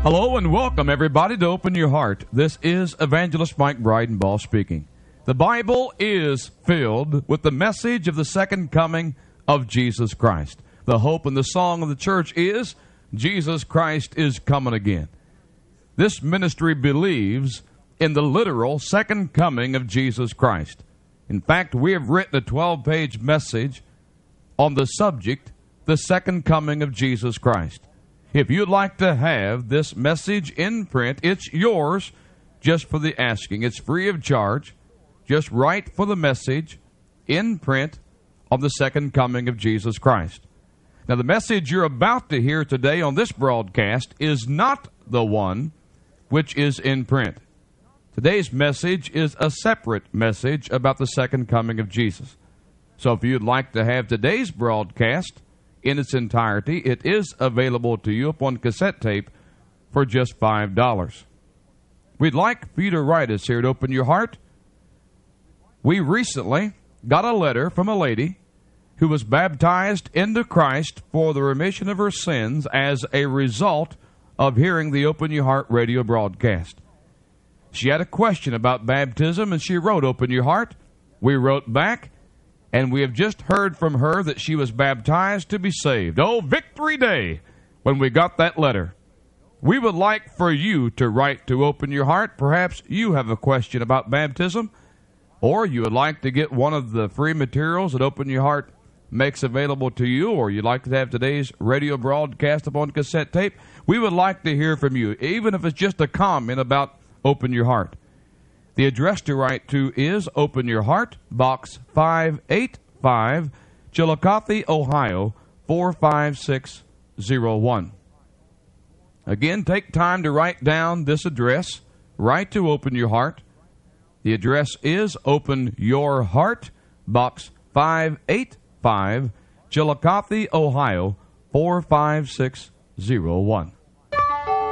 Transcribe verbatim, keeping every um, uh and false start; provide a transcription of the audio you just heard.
Hello and welcome, everybody, to Open Your Heart. This is Evangelist Mike Breidenball speaking. The Bible is filled with the message of the second coming of Jesus Christ. The hope and the song of the church is, Jesus Christ is coming again. This ministry believes in the literal second coming of Jesus Christ. In fact, we have written a twelve-page message on the subject, the second coming of Jesus Christ. If you'd like to have this message in print, it's yours just for the asking. It's free of charge. Just write for the message in print on the second coming of Jesus Christ. Now, the message you're about to hear today on this broadcast is not the one which is in print. Today's message is a separate message about the second coming of Jesus. So if you'd like to have today's broadcast in its entirety, it is available to you upon cassette tape for just five dollars. We'd like for you to write us here at Open Your Heart. We recently got a letter from a lady who was baptized into Christ for the remission of her sins as a result of hearing the Open Your Heart radio broadcast. She had a question about baptism, and she wrote Open Your Heart. We wrote back, and we have just heard from her that she was baptized to be saved. Oh, Victory Day, when we got that letter. We would like for you to write to Open Your Heart. Perhaps you have a question about baptism, or you would like to get one of the free materials that Open Your Heart makes available to you, or you'd like to have today's radio broadcast upon cassette tape. We would like to hear from you, even if it's just a comment about Open Your Heart. The address to write to is Open Your Heart, Box five eighty-five, Chillicothe, Ohio, four five six zero one. Again, take time to write down this address. Write to Open Your Heart. The address is Open Your Heart, Box five eighty-five, Chillicothe, Ohio, four five six zero one.